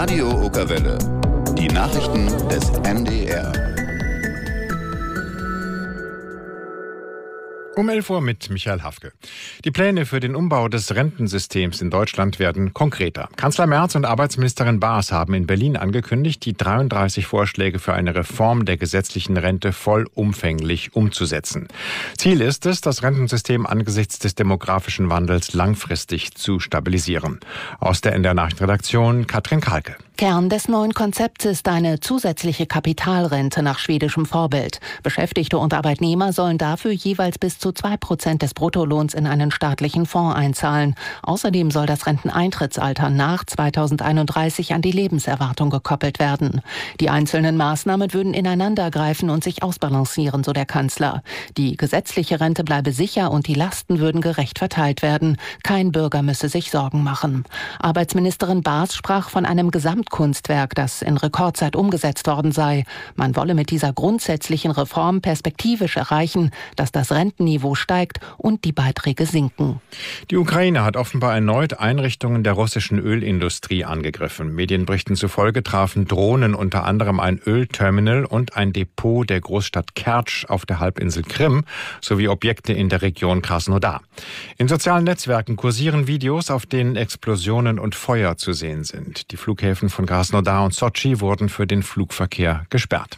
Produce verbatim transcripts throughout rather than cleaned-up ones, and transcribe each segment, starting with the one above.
Radio Okerwelle. Die Nachrichten des M D R. Um elf Uhr mit Michael Hafke. Die Pläne für den Umbau des Rentensystems in Deutschland werden konkreter. Kanzler Merz und Arbeitsministerin Baas haben in Berlin angekündigt, die dreiunddreißig Vorschläge für eine Reform der gesetzlichen Rente vollumfänglich umzusetzen. Ziel ist es, das Rentensystem angesichts des demografischen Wandels langfristig zu stabilisieren. Aus der N D R-Nachrichtenredaktion Katrin Kalke. Kern des neuen Konzepts ist eine zusätzliche Kapitalrente nach schwedischem Vorbild. Beschäftigte und Arbeitnehmer sollen dafür jeweils bis zu zwei Prozent des Bruttolohns in einen staatlichen Fonds einzahlen. Außerdem soll das Renteneintrittsalter nach zweitausendeinunddreißig an die Lebenserwartung gekoppelt werden. Die einzelnen Maßnahmen würden ineinandergreifen und sich ausbalancieren, so der Kanzler. Die gesetzliche Rente bleibe sicher und die Lasten würden gerecht verteilt werden. Kein Bürger müsse sich Sorgen machen. Arbeitsministerin Baas sprach von einem Gesamtkunstwerk, das in Rekordzeit umgesetzt worden sei. Man wolle mit dieser grundsätzlichen Reform perspektivisch erreichen, dass das Rentenniveau steigt und die Beiträge sinken. Die Ukraine hat offenbar erneut Einrichtungen der russischen Ölindustrie angegriffen. Medienberichten zufolge trafen Drohnen unter anderem ein Ölterminal und ein Depot der Großstadt Kertsch auf der Halbinsel Krim sowie Objekte in der Region Krasnodar. In sozialen Netzwerken kursieren Videos, auf denen Explosionen und Feuer zu sehen sind. Die Flughäfen von Krasnodar und Sotschi wurden für den Flugverkehr gesperrt.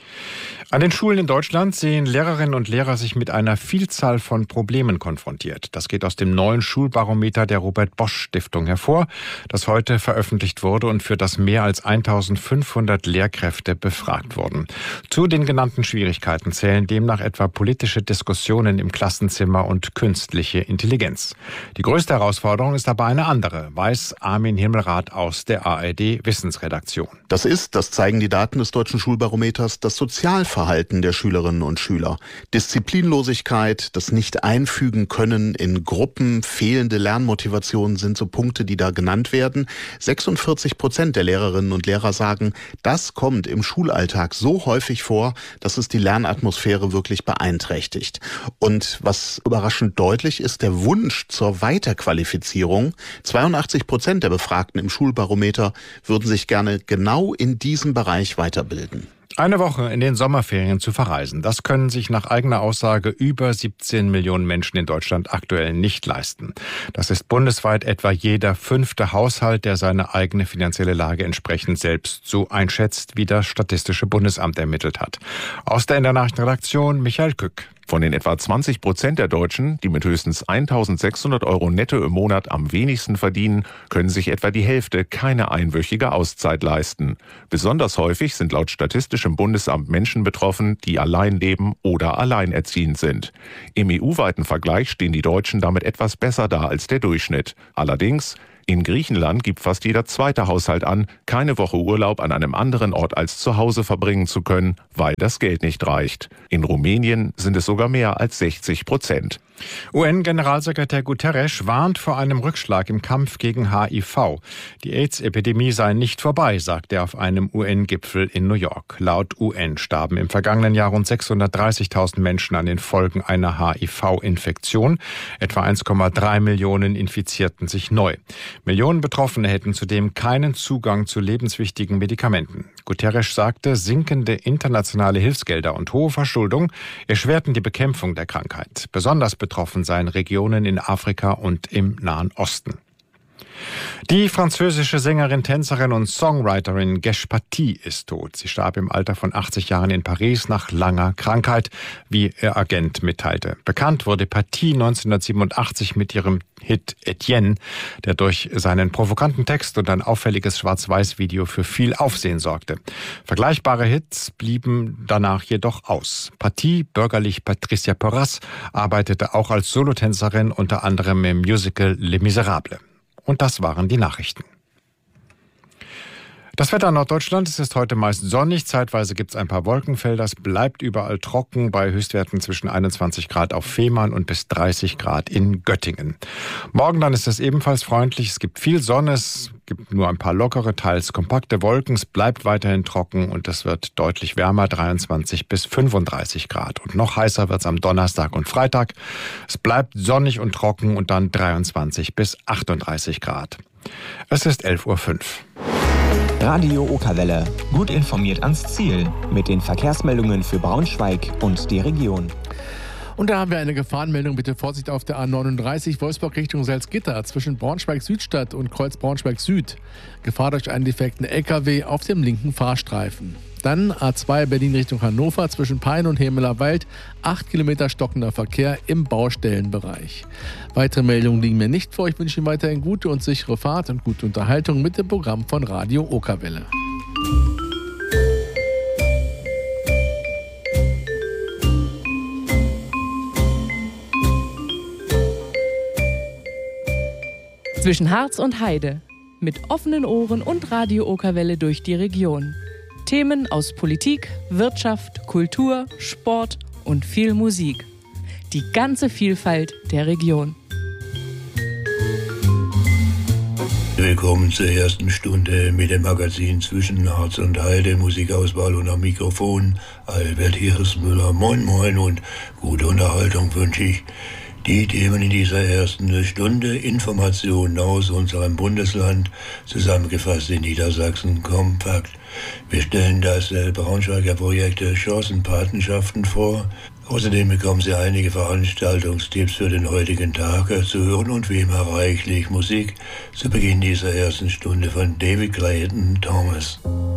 An den Schulen in Deutschland sehen Lehrerinnen und Lehrer sich mit einer Vielzahl von Problemen konfrontiert. Das geht aus dem neuen Schulbarometer der Robert-Bosch-Stiftung hervor, das heute veröffentlicht wurde und für das mehr als eintausendfünfhundert Lehrkräfte befragt wurden. Zu den genannten Schwierigkeiten zählen demnach etwa politische Diskussionen im Klassenzimmer und künstliche Intelligenz. Die größte Herausforderung ist aber eine andere, weiß Armin Himmelrath aus der A R D-Wissensredaktion. Das ist, das zeigen die Daten des deutschen Schulbarometers, das Sozialverhalten der Schülerinnen und Schüler. Disziplinlosigkeit, das Nicht-Einfügen können in Gruppen, fehlende Lernmotivation sind so Punkte, die da genannt werden. sechsundvierzig Prozent der Lehrerinnen und Lehrer sagen, das kommt im Schulalltag so häufig vor, dass es die Lernatmosphäre wirklich beeinträchtigt. Und was überraschend deutlich ist, der Wunsch zur Weiterqualifizierung. zweiundachtzig Prozent der Befragten im Schulbarometer würden sich gerne genau in diesem Bereich weiterbilden. Eine Woche in den Sommerferien zu verreisen, das können sich nach eigener Aussage über siebzehn Millionen Menschen in Deutschland aktuell nicht leisten. Das ist bundesweit etwa jeder fünfte Haushalt, der seine eigene finanzielle Lage entsprechend selbst so einschätzt, wie das Statistische Bundesamt ermittelt hat. Aus der N D R-Nachrichtenredaktion Michael Kück. Von den etwa zwanzig Prozent der Deutschen, die mit höchstens eintausendsechshundert Euro netto im Monat am wenigsten verdienen, können sich etwa die Hälfte keine einwöchige Auszeit leisten. Besonders häufig sind laut Statistischem Bundesamt Menschen betroffen, die allein leben oder alleinerziehend sind. Im E U-weiten Vergleich stehen die Deutschen damit etwas besser da als der Durchschnitt. Allerdings, in Griechenland gibt fast jeder zweite Haushalt an, keine Woche Urlaub an einem anderen Ort als zu Hause verbringen zu können, weil das Geld nicht reicht. In Rumänien sind es sogar mehr als sechzig Prozent. U N-Generalsekretär Guterres warnt vor einem Rückschlag im Kampf gegen H I V. Die AIDS-Epidemie sei nicht vorbei, sagt er auf einem U N-Gipfel in New York. Laut U N starben im vergangenen Jahr rund sechshundertdreißigtausend Menschen an den Folgen einer H I V-Infektion. Etwa eins Komma drei Millionen infizierten sich neu. Millionen Betroffene hätten zudem keinen Zugang zu lebenswichtigen Medikamenten. Guterres sagte, sinkende internationale Hilfsgelder und hohe Verschuldung erschwerten die Bekämpfung der Krankheit. Besonders betroffen seien Regionen in Afrika und im Nahen Osten. Die französische Sängerin, Tänzerin und Songwriterin Gesh Paty ist tot. Sie starb im Alter von achtzig Jahren in Paris nach langer Krankheit, wie ihr Agent mitteilte. Bekannt wurde Paty neunzehnhundertsiebenundachtzig mit ihrem Hit Etienne, der durch seinen provokanten Text und ein auffälliges Schwarz-Weiß-Video für viel Aufsehen sorgte. Vergleichbare Hits blieben danach jedoch aus. Paty, bürgerlich Patricia Porras, arbeitete auch als Solotänzerin unter anderem im Musical Les Miserables. Und das waren die Nachrichten. Das Wetter in Norddeutschland, es ist heute meist sonnig, zeitweise gibt es ein paar Wolkenfelder, es bleibt überall trocken bei Höchstwerten zwischen einundzwanzig Grad auf Fehmarn und bis dreißig Grad in Göttingen. Morgen dann ist es ebenfalls freundlich, es gibt viel Sonne, es gibt nur ein paar lockere, teils kompakte Wolken, es bleibt weiterhin trocken und es wird deutlich wärmer, dreiundzwanzig bis fünfunddreißig Grad. Und noch heißer wird es am Donnerstag und Freitag. Es bleibt sonnig und trocken und dann dreiundzwanzig bis achtunddreißig Grad. Es ist elf Uhr fünf. Radio Okerwelle. Gut informiert ans Ziel. Mit den Verkehrsmeldungen für Braunschweig und die Region. Und da haben wir eine Gefahrenmeldung. Bitte Vorsicht auf der A neununddreißig Wolfsburg Richtung Salzgitter zwischen Braunschweig-Südstadt und Kreuz Braunschweig-Süd. Gefahr durch einen defekten L K W auf dem linken Fahrstreifen. Dann A zwei Berlin Richtung Hannover zwischen Pein und Hemeler Wald. acht Kilometer stockender Verkehr im Baustellenbereich. Weitere Meldungen liegen mir nicht vor. Ich wünsche Ihnen weiterhin gute und sichere Fahrt und gute Unterhaltung mit dem Programm von Radio Okerwelle. Zwischen Harz und Heide. Mit offenen Ohren und Radio Okerwelle durch die Region. Themen aus Politik, Wirtschaft, Kultur, Sport und viel Musik. Die ganze Vielfalt der Region. Willkommen zur ersten Stunde mit dem Magazin Zwischen Harz und Heide. Musikauswahl und am Mikrofon Albert Hirschmüller. Moin moin und gute Unterhaltung wünsche ich. Die Themen in dieser ersten Stunde: Informationen aus unserem Bundesland, zusammengefasst in Niedersachsen kompakt. Wir stellen das Braunschweiger Projekt Chancenpatenschaften vor. Außerdem bekommen Sie einige Veranstaltungstipps für den heutigen Tag zu hören und wie immer reichlich Musik zu Beginn dieser ersten Stunde von David Clayton Thomas.